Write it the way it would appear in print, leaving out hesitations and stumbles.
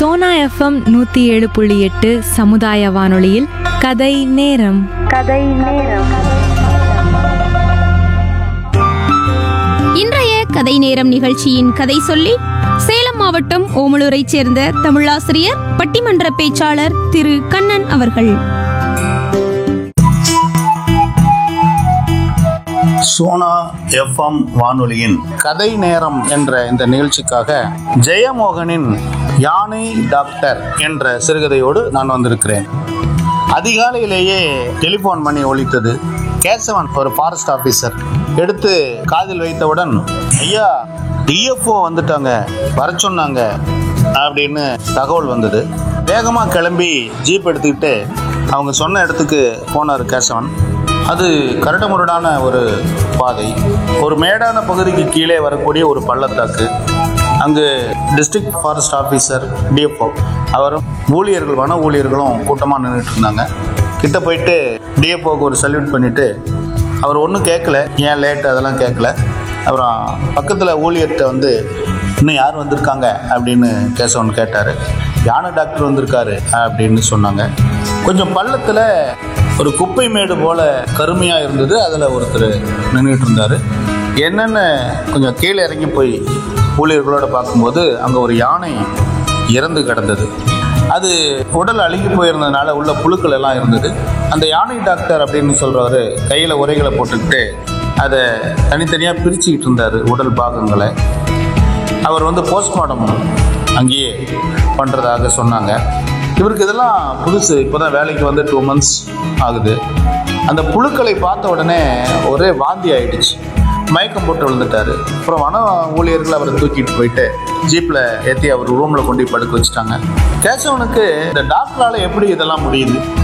Sona FM 107.8 சமுதாய வானொலியில் கதை நேரம். இன்றைய கதை நேரம் நிகழ்ச்சியின் கதை சொல்லி சேலம் மாவட்டம் ஓமலூரைச் சேர்ந்த தமிழாசிரியர் பட்டிமன்ற பேச்சாளர் திரு கண்ணன் அவர்கள். சோனா எஃப்எம் வானொலியின் கதை நேரம் என்ற இந்த நிகழ்ச்சிக்காக ஜெயமோகனின் யானை டாக்டர் என்ற சிறுகதையோடு நான் வந்திருக்கிறேன். அதிகாலையிலேயே டெலிஃபோன் மணி ஒலித்தது. கேசவன் ஒரு ஃபாரஸ்ட் ஆஃபீஸர் எடுத்து காதில் வைத்தவுடன், ஐயா டிஎஃப்ஓ வந்துட்டாங்க, வர சொன்னாங்க அப்படின்னு தகவல் வந்தது. வேகமாக கிளம்பி ஜீப் எடுத்துக்கிட்டு அவங்க சொன்ன இடத்துக்கு போனார் கேசவன். அது கரடுமுரடான ஒரு பாதை, ஒரு மேடான பகுதிக்கு கீழே வரக்கூடிய ஒரு பள்ளத்தாக்கு. அங்கு டிஸ்ட்ரிக்ட் ஃபாரஸ்ட் ஆஃபீஸர் டிஎஃப்ஓ அவரும் ஊழியர்கள், வன ஊழியர்களும் கூட்டமாக நின்றுட்டு இருந்தாங்க. கிட்ட போயிட்டு டிஎஃப்ஓக்கு ஒரு சல்யூட் பண்ணிவிட்டு, அவர் ஒன்றும் கேட்கல, ஏன் லேட் அதெல்லாம் கேட்கல. அப்புறம் பக்கத்தில் ஊழியர்கிட்ட வந்து, இன்னும் யார் வந்திருக்காங்க அப்படின்னு கேசவன் கேட்டார். யானை டாக்டர் வந்திருக்காரு அப்படின்னு சொன்னாங்க. கொஞ்சம் பள்ளத்தில் ஒரு குப்பை மேடு போல் கருமையாக இருந்தது. அதில் ஒருத்தர் நின்றுட்டு இருந்தார். என்னென்னு கொஞ்சம் கீழே இறங்கி போய் ஊழியர்களோடு பார்க்கும்போது அங்கே ஒரு யானை இறந்து கிடந்தது. அது உடல் அழுகி போயிருந்ததுனால உள்ள புழுக்கள் எல்லாம் இருந்தது. அந்த யானை டாக்டர் அப்படின்னு சொல்கிறவர் கையில் உரைகளை போட்டுக்கிட்டு அதை தனித்தனியாக பிரிச்சுக்கிட்டு இருந்தார் உடல் பாகங்களை. அவர் வந்து போஸ்ட்மார்ட்டம் அங்கேயே பண்ணுறதாக சொன்னாங்க. இவருக்கு இதெல்லாம் புதுசு, இப்போ தான் வேலைக்கு வந்து 2 months ஆகுது. அந்த புழுக்களை பார்த்த உடனே ஒரே வாந்தி ஆயிடுச்சு, மயக்கம் போட்டு விழுந்துட்டாரு. அப்புறம் வன ஊழியர்கள் அவரை தூக்கிட்டு போயிட்டு ஜீப்பில் ஏற்றி அவர் ரூமில் கொண்டு படுக்க வச்சுட்டாங்க. கேசவனுக்கு இந்த டாக்டரால் எப்படி இதெல்லாம் முடியுது,